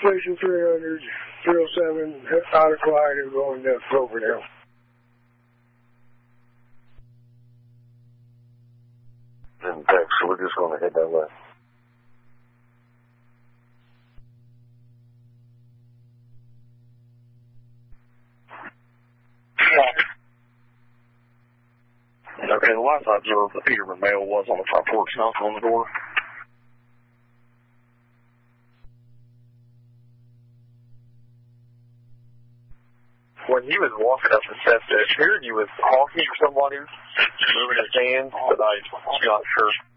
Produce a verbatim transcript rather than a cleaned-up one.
Station three hundred, three oh seven, out of Clyde, and going to Cloverdale. And thanks, so we're just going to head that way. Okay, the last I observed, the Peterman male was on the front porch knocking on the door. When he was walking up the steps, I heard he was talking to somebody, moving his hands, but I'm not sure.